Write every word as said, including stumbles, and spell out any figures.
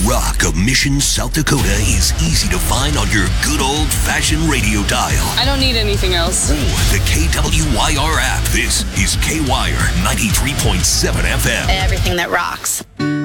rock of Mission, South Dakota is easy to find on your good old-fashioned radio dial. I don't need anything else. Or the K W Y R app. This is K-Wire ninety-three point seven F M. Everything that rocks.